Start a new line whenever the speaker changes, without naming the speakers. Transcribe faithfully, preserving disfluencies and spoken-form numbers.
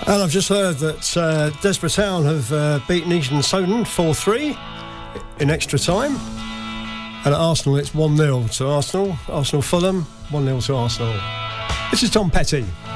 And I've just heard that uh, Desborough Town have uh, beaten Eastern Snowdon four three in extra time. And at Arsenal, it's one nil to Arsenal. Arsenal Fulham, one nil to Arsenal. This is Tom Petty.